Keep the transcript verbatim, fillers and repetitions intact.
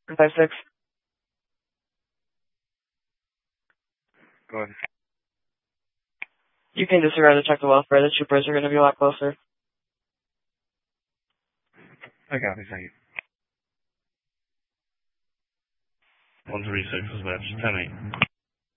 five six. Go ahead. You can disregard the check the welfare. The troopers are going to be a lot closer. I got it, thank you. one three six is match ten eight.